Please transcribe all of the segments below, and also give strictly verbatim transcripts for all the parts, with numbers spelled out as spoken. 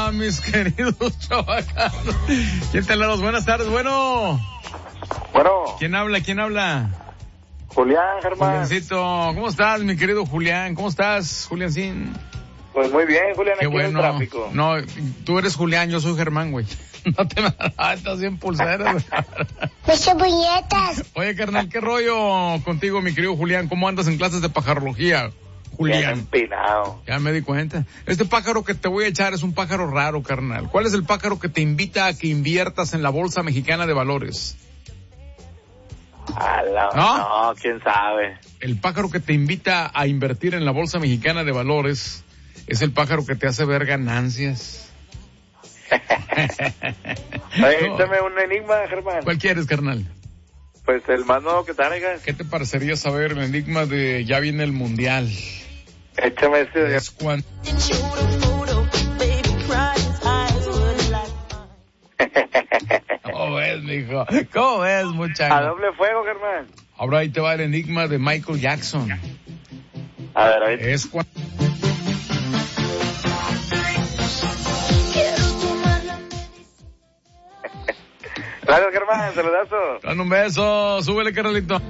Hola, mis queridos chavacanos. ¿Quién te habla? Buenas tardes, bueno. Bueno. ¿Quién habla? ¿Quién habla? Julián, Germán. Juliancito, ¿cómo estás, mi querido Julián? ¿Cómo estás, Juliancín? Pues muy bien, Julián, Qué aquí bueno. en el tráfico. No, tú eres Julián, yo soy Germán, güey. No te me estás bien pulseras. Muchas puñetas. Oye, carnal, ¿qué rollo contigo, mi querido Julián? ¿Cómo andas en clases de pajarología, Julián? Bien empinado. Ya me di cuenta. Este pájaro que te voy a echar es un pájaro raro, carnal. ¿Cuál es el pájaro que te invita a que inviertas en la Bolsa Mexicana de Valores? Ala, ¿No? No, quién sabe. El pájaro que te invita a invertir en la Bolsa Mexicana de Valores es el pájaro que te hace ver ganancias. Oye, échame un enigma, Germán. ¿Cuál quieres, carnal? Pues el más nuevo que traigas. ¿Qué te parecería saber el enigma de ya viene el Mundial? Échame ese. Es cuando... ¿Cómo ves, mijo? ¿Cómo ves, muchacho? A doble fuego, Germán. Ahora ahí te va el enigma de Michael Jackson. A ver, ahí. Es cuando... Gracias, Germán, saludazo. Dale un beso, súbele, carnalito.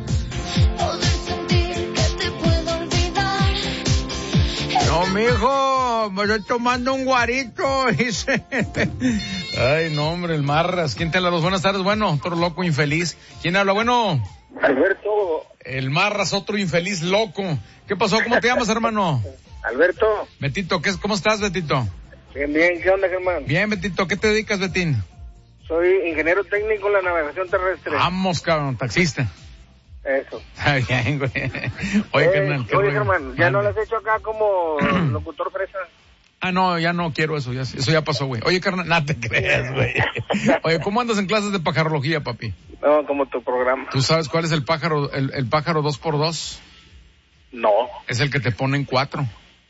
No, mijo, me estoy tomando un guarito, dice. Ay, no, hombre, el Marras. ¿Quién te habla? Dos buenas tardes, bueno, otro loco infeliz. ¿Quién habla? Bueno. Alberto. El Marras, otro infeliz loco. ¿Qué pasó? ¿Cómo te llamas, hermano? Alberto. Betito, ¿qué, ¿cómo estás, Betito? Bien, bien, ¿qué onda, Germán? Bien, Betito, ¿qué te dedicas, Betín? Soy ingeniero técnico en la navegación terrestre. Vamos, cabrón, taxista. Eso. Está bien, güey. Oye, eh, carnal, ¿qué Oye, rollo? Germán, ¿ya no lo has hecho acá como locutor fresa? Ah, no, ya no quiero eso, ya, eso ya pasó, güey. Oye, carnal, no te creas, güey. Oye, ¿cómo andas en clases de pajarología, papi? No, como tu programa. ¿Tú sabes cuál es el pájaro, el, el pájaro dos por dos? No. Es el que te pone en cuatro.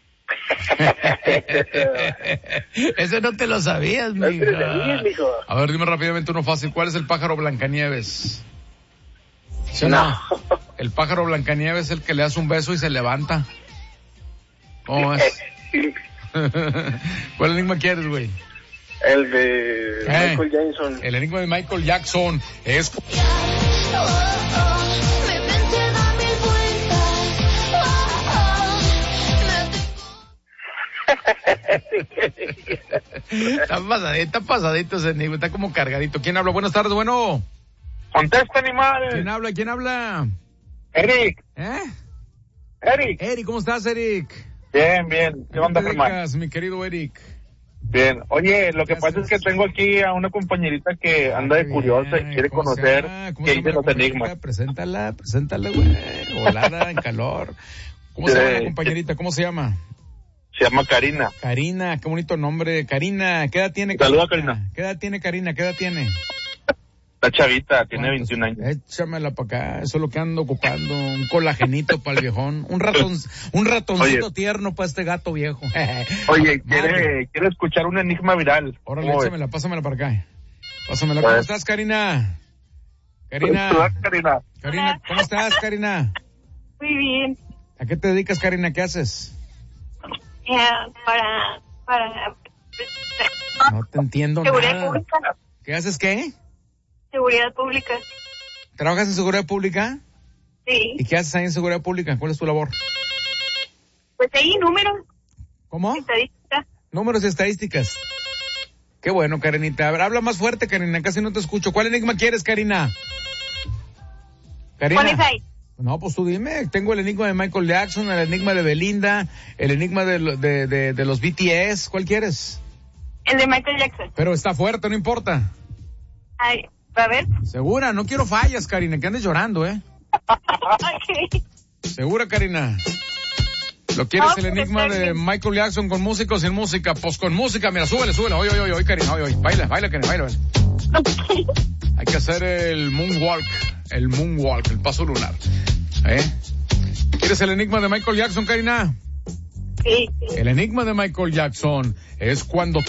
Ese no te lo sabías, mijo. A ver, dime rápidamente uno fácil. ¿Cuál es el pájaro Blancanieves? ¿Sí o no? no? El pájaro Blancanieves es el que le das un beso y se levanta. ¿Cómo es? ¿Cuál enigma quieres, güey? El de ¿Eh? Michael Jackson. El enigma de Michael Jackson es... Está pasadito, está pasadito ese enigma, está como cargadito. ¿Quién habla? Buenas tardes, bueno. Contesta, animal. ¿Quién habla? ¿Quién habla? Eric. ¿Eh? Eric. Eric, ¿cómo estás, Eric? Bien, bien. ¿Qué onda, Germán? Mi querido Eric. Bien. Oye, lo que pasa es que tengo aquí a una compañerita que anda de curiosa y quiere conocer qué dice los enigmas. Preséntala, preséntala, güey. Volada, en calor. ¿Cómo se llama la compañerita? ¿Cómo se llama? Se llama Karina. Karina, qué bonito nombre. Karina, ¿qué edad tiene? Saluda, Karina. ¿Qué edad tiene Karina? ¿Qué edad tiene? La chavita, tiene veintiún años. Échamela para acá, eso es lo que ando ocupando, un colagenito para el viejón, un ratón, un ratoncito Oye. tierno para este gato viejo. Oye, quiere, quiere escuchar un enigma viral. Órale, échamela, pásamela para acá. Pásamela. ¿Cómo estás, Karina? Karina. ¿Cómo estás, Karina? Karina, ¿cómo estás, Karina? Muy bien. ¿A qué te dedicas, Karina? ¿Qué haces? Yeah, para, para... No te entiendo Seguridad nada. Pública. ¿Qué haces qué? Seguridad pública. ¿Trabajas en seguridad pública? Sí. ¿Y qué haces ahí en seguridad pública? ¿Cuál es tu labor? Pues ahí números. ¿Cómo? Estadísticas. Números y estadísticas. Qué bueno, Karinita. A ver, habla más fuerte, Karina, casi no te escucho. ¿Cuál enigma quieres, Karina? Karina. ¿Cuál es ahí? No, pues tú dime. Tengo el enigma de Michael Jackson, el enigma de Belinda, el enigma de, de, de, de los B T S. ¿Cuál quieres? El de Michael Jackson. Pero está fuerte, no importa. Ay, a ver. Segura, no quiero fallas, Karina, que andes llorando, ¿eh? Okay. Segura, Karina. ¿Lo quieres Oh, el enigma pues, de Michael Jackson con música o sin música? Pues con música, mira, súbele, súbele. Oye, oye, oye, Karina, oye, oye. Baila, baila, Karina, baila, baila. Okay. Hay que hacer el moonwalk, el moonwalk, el paso lunar. ¿Eh? ¿Quieres el enigma de Michael Jackson, Karina? Sí, sí. El enigma de Michael Jackson es cuando...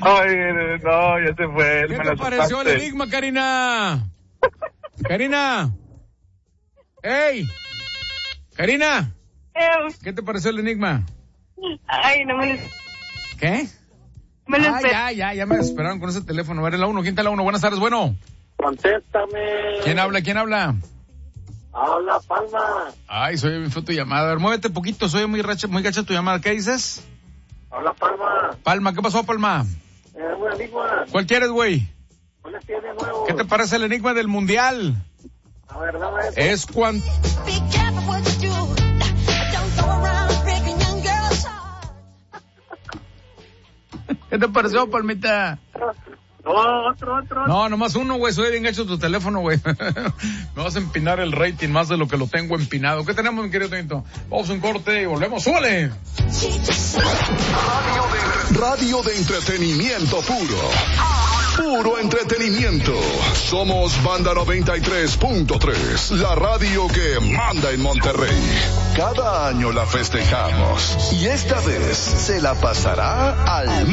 Ay, no, ya se fue. ¿Qué te pareció el enigma, Karina? Karina. ¡Ey! Karina. ¿Qué te pareció el enigma? Ay, no me lo... ¿Qué? Me lo ah, ya, ya, ya me desesperaron con ese teléfono. A ver, la uno. ¿Quién está la uno? Buenas tardes, bueno. Contéstame. ¿Quién habla? ¿Quién habla? Habla Palma. Ay, soy bien fue tu llamada. A ver, muévete poquito, soy muy racha, muy gacha tu llamada. ¿Qué dices? Habla Palma. Palma, ¿qué pasó, Palma? Eh, un enigma. ¿Cuál quieres, güey? ¿Cuál es tiene nuevo? ¿Qué te parece el enigma del mundial? A ver, dame eso. Es cuando... ¿Qué te pareció, Palmita? No, otro, otro. No, nomás uno, güey. Soy bien hecho tu teléfono, güey. Me vas a empinar el rating más de lo que lo tengo empinado. ¿Qué tenemos, mi querido Tinto? Vamos a un corte y volvemos. ¡Súbale! Radio de, radio de entretenimiento puro. Puro entretenimiento. Somos Banda noventa y tres punto tres, la radio que manda en Monterrey. Cada año la festejamos y esta vez se la pasará al